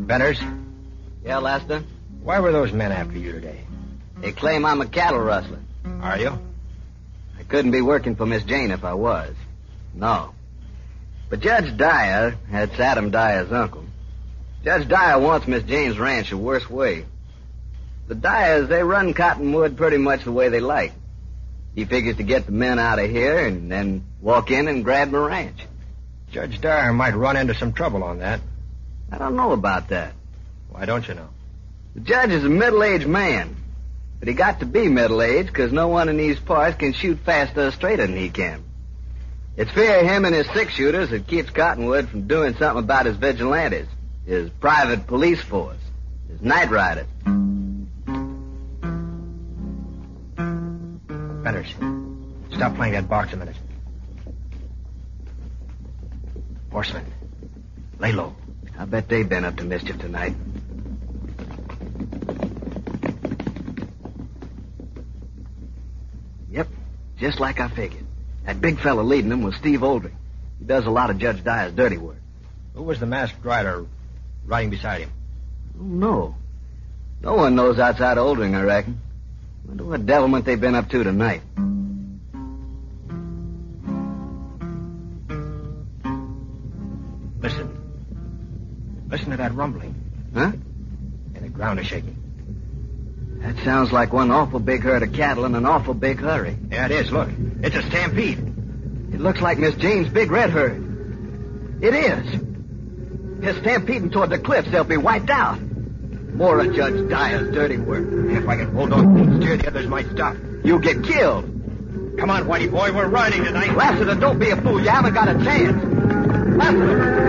Benners, Yeah, Lester? why were those men after you today? They claim I'm a cattle rustler. Are you? I couldn't be working for Miss Jane if I was. No. But Judge Dyer, that's Adam Dyer's uncle. Judge Dyer wants Miss Jane's ranch a worse way. The Dyers, they run Cottonwood pretty much the way they like. He figures to get the men out of here and then walk in and grab the ranch. Judge Dyer might run into some trouble on that. I don't know about that. Why don't you know? The judge is a middle-aged man. But he got to be middle-aged because no one in these parts can shoot faster or straighter than he can. It's fear of him and his six-shooters that keeps Cottonwood from doing something about his vigilantes, his private police force, his night riders. Benners, stop playing that box a minute. Horsemen, lay low. I bet they've been up to mischief tonight. Yep, just like I figured. That big fella leading them was Steve Oldring. He does a lot of Judge Dyer's dirty work. Who was the masked rider riding beside him? Oh, no. No one knows outside Oldring, I reckon. Wonder what devilment they've been up to tonight. Listen. Listen to that rumbling. Huh? And the ground is shaking. That sounds like one awful big herd of cattle in an awful big hurry. Yeah, it is. Look. It's a stampede. It looks like Miss Jane's big red herd. It is. They're stampeding toward the cliffs. They'll be wiped out. More of Judge Dyer's dirty work. If I can hold on and steer, the others might stop. You'll get killed. Come on, Whitey boy. We're riding tonight. Lassiter, don't be a fool. You haven't got a chance. Lassiter!